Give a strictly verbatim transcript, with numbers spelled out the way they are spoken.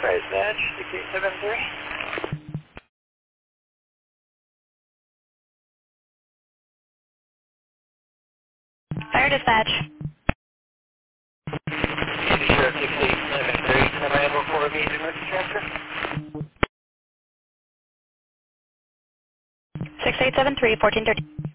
Dispatch, six eight seven three. Fire dispatch. City Sheriff six eight seven three, semi-able for immediate emergency transfer. six eight seven three, fourteen thirty.